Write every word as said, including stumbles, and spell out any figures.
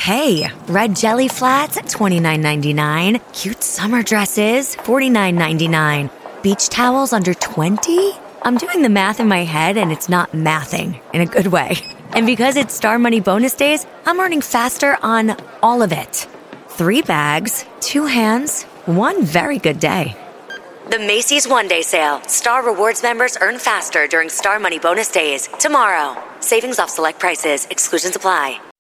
Okay, red jelly flats at twenty-nine ninety-nine. Cute summer dresses, forty-nine ninety-nine. Beach towels under twenty? I'm doing the math in my head and it's not mathing in a good way. And because it's Star Money bonus days, I'm earning faster on all of it. Three bags, two hands, one very good day. The Macy's One Day Sale. Star Rewards members earn faster during Star Money bonus days. Tomorrow. Savings off select prices. Exclusions apply.